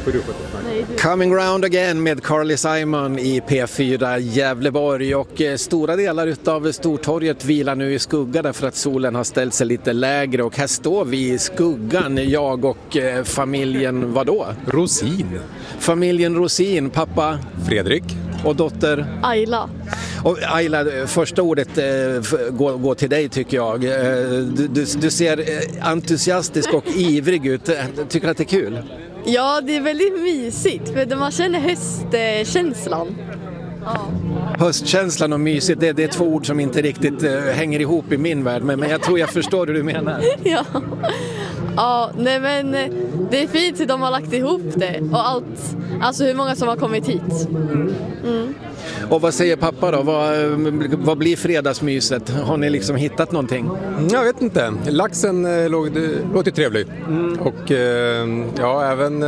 Coming round again med Carly Simon i P4 Gävleborg, och stora delar utav Stortorget vilar nu i skugga därför att solen har ställt sig lite lägre, och här står vi i skuggan, jag och familjen, vadå? Rosin. Familjen Rosin, pappa Fredrik och dotter Ayla. Och Ayla, första ordet går till dig tycker jag. Du ser entusiastisk och ivrig ut. Tycker att det är kul? Ja, det är väldigt mysigt för man känner höstkänslan. Ja. Höstkänslan och mysigt, det är två ord som inte riktigt hänger ihop i min värld, men jag tror jag förstår hur du menar. Ja, nej men det är fint hur de har lagt ihop det och allt, alltså hur många som har kommit hit. Mm. Och vad säger pappa då? Vad blir fredagsmyset? Har ni liksom hittat någonting? Jag vet inte. Laxen låter trevlig. Och ja, även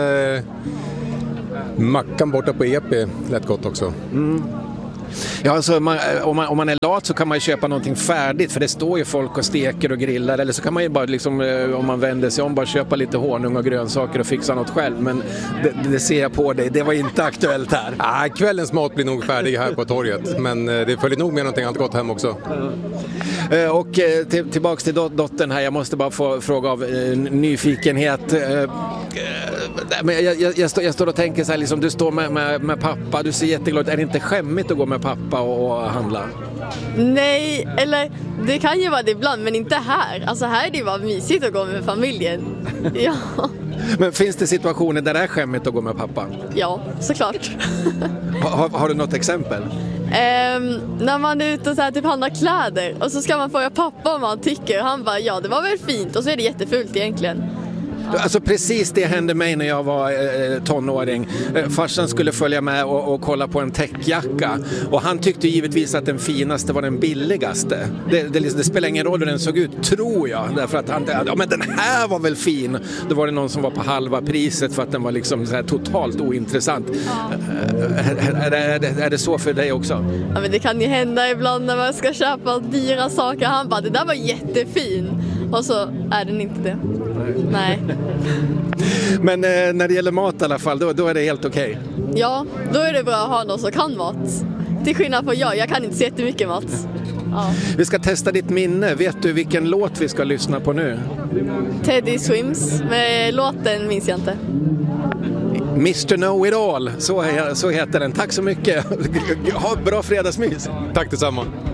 mackan borta på EP lät gott också. Ja, alltså, om man är lat så kan man ju köpa någonting färdigt, för det står ju folk och steker och grillar, eller så kan man ju bara liksom, om man vänder sig om, bara köpa lite honung och grönsaker och fixa något själv, men det ser jag på dig, det var inte aktuellt här. Kvällens mat blir nog färdig här på torget, men det följer nog med någonting annat gott hem också. Och tillbaks till dottern här, jag måste bara få fråga av nyfikenhet. Men jag står och tänker så här, liksom, du står med pappa, du ser jätteglad ut. Är det inte skämmigt att gå med pappa och handla? Nej, eller det kan ju vara det ibland, men inte här. Alltså här är det ju bara mysigt att gå med familjen. Ja. Men finns det situationer där det är skämmigt att gå med pappa? Ja, såklart. Har du något exempel? När man är ute och så här, typ handlar kläder och så ska man fråga pappa om han tycker, och han bara, ja det var väl fint, och så är det jättefult egentligen. Alltså precis det hände mig när jag var tonåring. Farsan skulle följa med och kolla på en täckjacka, och han tyckte givetvis att den finaste var den billigaste. Det spelar ingen roll hur den såg ut, tror jag, därför att han, ja men den här var väl fin. Då var det någon som var på halva priset för att den var liksom så här totalt ointressant. Är det så för dig också? Ja, men det kan ju hända ibland när man ska köpa dyra saker. Han bara, det där var jättefin, och så är den inte det. Nej. Men när det gäller mat i alla fall, då är det helt okej. Ja, då är det bra att ha någon som kan mat. Till skillnad från jag kan inte så jättemycket mat. Ja. Vi ska testa ditt minne. Vet du vilken låt vi ska lyssna på nu? Teddy Swims, men låten minns jag inte. Mr. Know It All, så heter den. Tack så mycket. Ha bra fredagsmys. Tack detsamma.